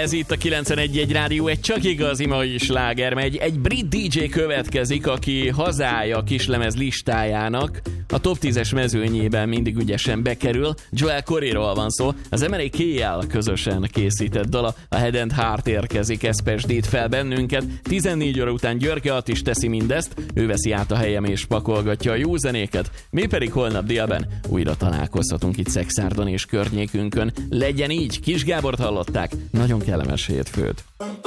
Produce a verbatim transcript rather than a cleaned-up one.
Ez itt a kilencvenegy egy rádió, egy csak igazi mai sláger, megy. Egy brit dé dzsé következik, aki hazája kislemez listájának a top tízes mezőnyében mindig ügyesen bekerül. Joel Corryról van szó. Az em en á ká el közösen készített dala, a Head and Heart érkezik, ez pesdít fel bennünket. tizennégy óra után Györke Att is teszi mindezt, ő veszi át a helyem és pakolgatja a jó zenéket. Mi pedig holnap délben újra találkozhatunk itt Szexárdon és környékünkön. Legyen így, Kis Gábort hallották, nagyon kellemes hétfőt.